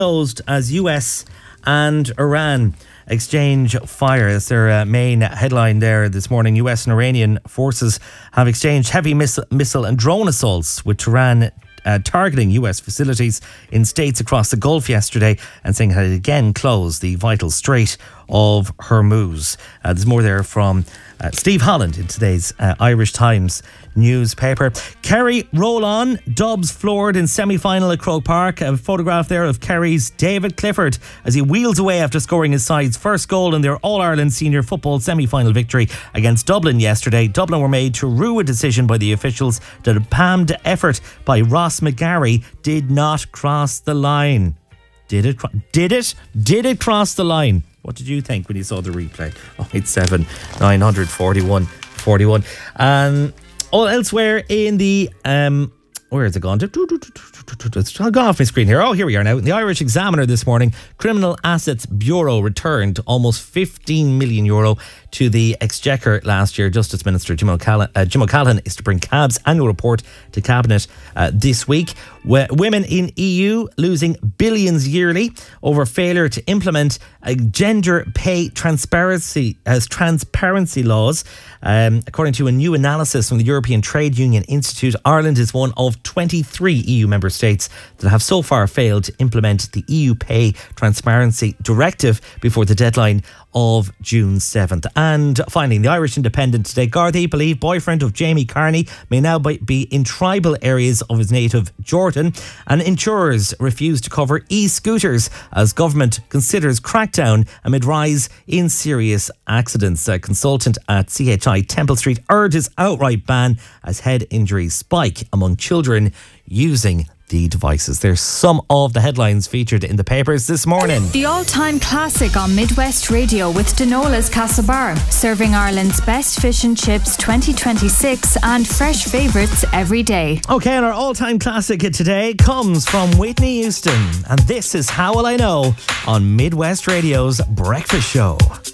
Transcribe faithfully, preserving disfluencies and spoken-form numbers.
closed as U S and Iran exchange fire. That's their uh, main headline there this morning. U S and Iranian forces have exchanged heavy missile, missile and drone assaults with Tehran Uh, targeting U S facilities in states across the Gulf yesterday, and saying it had again closed the vital Strait of Hormuz. Uh, there's more there from uh, Steve Holland in today's uh, Irish Times newspaper. Kerry roll on, Dubs floored in semi-final at Croke Park. A photograph there of Kerry's David Clifford as he wheels away after scoring his side's first goal in their All-Ireland senior football semi-final victory against Dublin yesterday. Dublin were made to rue a decision by the officials that a palmed effort by Ross McGarry did not cross the line. Did it? Did it? Did it cross the line? What did you think when you saw the replay? oh eight seven, nine forty-one, forty-one. Um, all elsewhere in the... Um, where has it gone? It's gone off my screen here. Oh, here we are now. In the Irish Examiner this morning, Criminal Assets Bureau returned almost fifteen million euro to the Exchequer last year. Justice Minister Jim O'Callaghan, uh, Jim O'Callaghan is to bring C A B's annual report to Cabinet uh, this week. W- women in E U losing billions yearly over failure to implement uh, gender pay transparency as transparency laws. Um, according to a new analysis from the European Trade Union Institute, Ireland is one of twenty-three E U member states that have so far failed to implement the E U Pay Transparency Directive before the deadline of June seventh. And finally, in the Irish Independent today, Gardaí believe boyfriend of Jamie Carney may now be in tribal areas of his native Jordan, and insurers refuse to cover e-scooters as government considers crackdown amid rise in serious accidents. A consultant at C H I Temple Street urges outright ban as head injuries spike among children using the devices. There's some of the headlines featured in the papers this morning. The all-time classic on Midwest Radio with Denola's Castlebar, serving Ireland's best fish and chips twenty twenty-six and fresh favourites every day. Okay, and our all-time classic today comes from Whitney Houston, and this is How Will I Know on Midwest Radio's Breakfast Show.